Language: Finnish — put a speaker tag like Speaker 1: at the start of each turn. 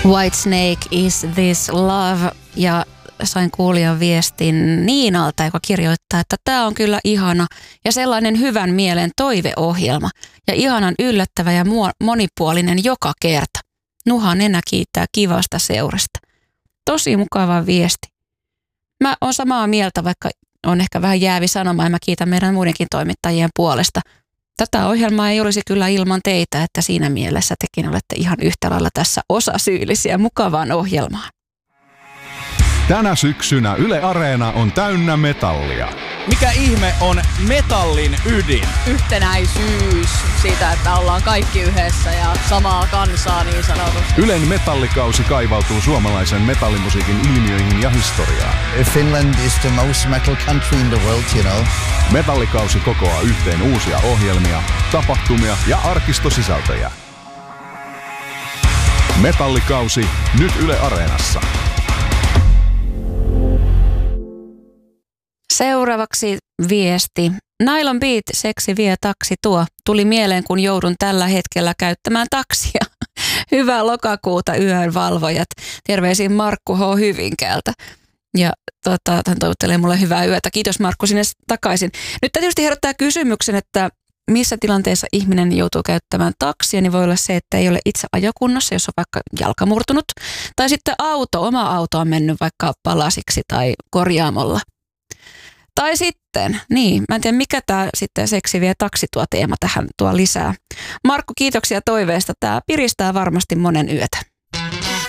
Speaker 1: Whitesnake is this love, ja sain kuulijan viestin Niinalta, joka kirjoittaa, että tämä on kyllä ihana ja sellainen hyvän mielen toiveohjelma ja ihanan yllättävä ja monipuolinen joka kerta. Nuha nenä kiittää kivasta seurasta. Tosi mukava viesti. Mä oon samaa mieltä, vaikka on ehkä vähän jäävi sanoma, ja mä kiitän meidän muidenkin toimittajien puolesta. Tätä ohjelmaa ei olisi kyllä ilman teitä, että siinä mielessä tekin olette ihan yhtä lailla tässä osasyyllisiä mukavaan ohjelmaan.
Speaker 2: Tänä syksynä Yle Areena on täynnä metallia.
Speaker 3: Mikä ihme on metallin ydin?
Speaker 4: Yhtenäisyys siitä, että ollaan kaikki yhdessä ja samaa kansaa niin sanotusti.
Speaker 2: Ylen metallikausi kaivautuu suomalaisen metallimusiikin ilmiöihin ja historiaan.
Speaker 5: Finland is the most metal country in the world, you know.
Speaker 2: Metallikausi kokoaa yhteen uusia ohjelmia, tapahtumia ja arkistosisältöjä. Metallikausi nyt Yle Areenassa.
Speaker 1: Seuraavaksi viesti. Nylon Beat, seksi vie taksi tuo. Tuli mieleen, kun joudun tällä hetkellä käyttämään taksia. Hyvää lokakuuta yön valvojat. Terveisiin Markku H. Hyvinkäältä. Ja hän toivottelee mulle hyvää yötä. Kiitos Markku sinne takaisin. Nyt tietysti herättää kysymyksen, että missä tilanteessa ihminen joutuu käyttämään taksia, niin voi olla se, että ei ole itse ajokunnossa, jos on vaikka jalka murtunut. Tai sitten oma auto on mennyt vaikka palasiksi tai korjaamolla. Tai sitten, mä en tiedä mikä tämä sitten seksi vie taksi tuo teema tähän tuo lisää. Markku, kiitoksia toiveesta. Tämä piristää varmasti monen yötä.